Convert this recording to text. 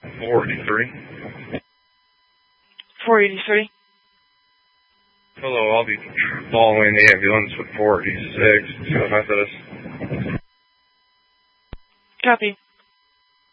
483. 483. Hello, I'll be following the ambulance with 486. Methodist. Copy.